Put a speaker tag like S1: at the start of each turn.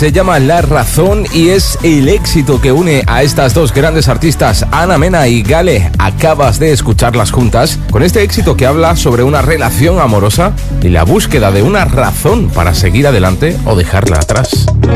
S1: se llama La Razón y es el éxito que une a estas dos grandes artistas, Ana Mena y Gale. Acabas de escucharlas juntas con este éxito que habla sobre una relación amorosa y la búsqueda de una razón para seguir adelante o dejarla atrás.